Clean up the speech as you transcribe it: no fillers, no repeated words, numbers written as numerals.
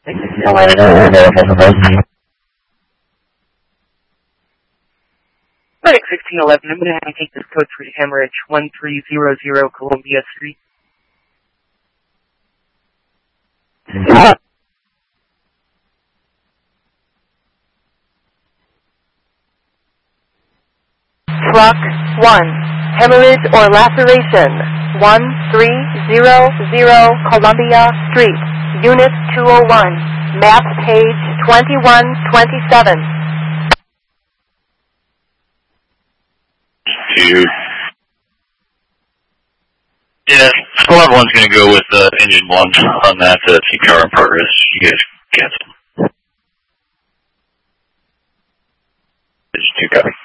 Medic 1611, I'm going to have you take this code 3 to Hemorrhage 1300 Columbia Street. Truck 1, hemorrhage or laceration, 1300 Columbia Street, Unit 201, map page 2127. Yeah, Squad 1's going to go with Engine 1 on that CPR in progress. You guys cancel. It's 2 copy.